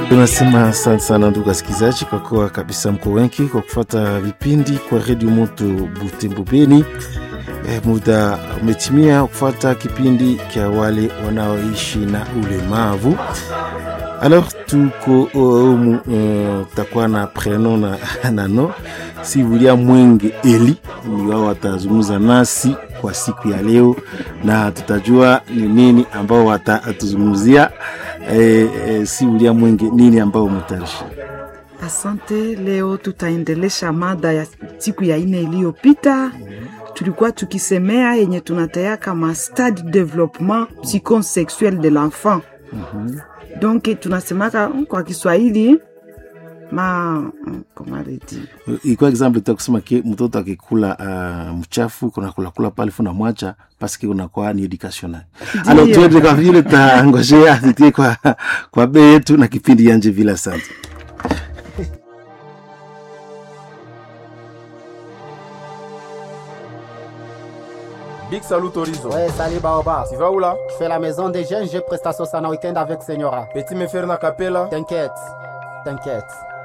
Tunasema asante sana ndugu wasikilizaji kwa kuwa kabisa mko wengi kwa kufuata vipindi kwa Radio Moto Butembo Beni. Muda umetimia kufuata kipindi kia wale wanaoishi na ulemavu. Alors tuko takuwa na prenom na no si William Mwenge Eli ni wao watazungumza nasi kwa siku ya leo, na tutajua ni nini ambao watatuzungumzia. Si William Mwenge, nini ambao mtarishi? Asante. Leo tutaendelesha mada ya siku ya 4 iliyopita. Tulikuwa tukisemea yenye tunataya kama stade development psychosexuel de l'enfant. Donc tunasemaka kwa Kiswahili comment le dire? Kwa example tutakusema ke mtoto akikula mchafu kuna kula pale funa mwacha parce que unakuwa ni educational. Alors tuende kwa vile tangojea titie kwa betu na kipindi yanje vile. Asante. Big salut Horizon. Ouais, salut Baoba. Tu vas où là? Je fais la maison des jeunes, j'ai prestation sana week-end avec Senyora. Petit me faire na capella. T'inquiète.